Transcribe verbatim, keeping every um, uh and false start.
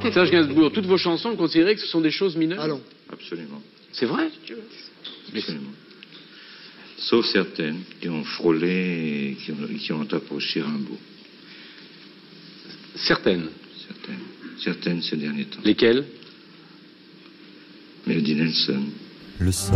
Serge Gainsbourg, toutes vos chansons, vous considérez que ce sont des choses mineures? Allons. Absolument. C'est vrai? Absolument. Sauf certaines qui ont frôlé et qui ont, qui ont approché Rimbaud. Certaines. Certaines. Certaines ces derniers temps. Lesquelles? Melody Nelson. Le